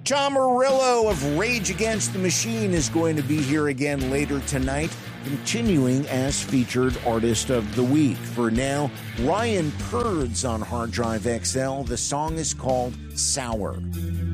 Tom Morello of Rage Against the Machine is going to be here again later tonight, continuing as featured artist of the week. For now, Ryan Kurds on Hard Drive XL. The song is called Sour.